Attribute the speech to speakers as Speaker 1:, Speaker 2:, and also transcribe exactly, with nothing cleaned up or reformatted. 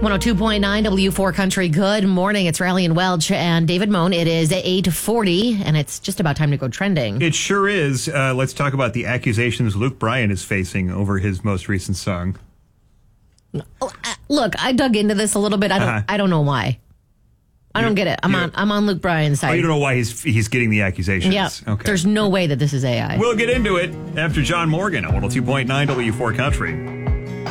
Speaker 1: one oh two point nine W four Country. Good morning. It's Riley and Welch and David Moan. It is eight forty, and it's just about time to go trending.
Speaker 2: It sure is. Uh, let's talk about the accusations Luke Bryan is facing over his most recent song.
Speaker 1: Look, I dug into this a little bit. I don't.
Speaker 2: Uh-huh.
Speaker 1: I don't know why. I don't get it. I'm
Speaker 2: you
Speaker 1: on. I'm on Luke Bryan's side.
Speaker 2: Oh, you don't know why he's he's getting the accusations?
Speaker 1: Yeah.
Speaker 2: Okay.
Speaker 1: There's no way that this is A I.
Speaker 2: We'll get into it after John Morgan on one oh two point nine W four Country.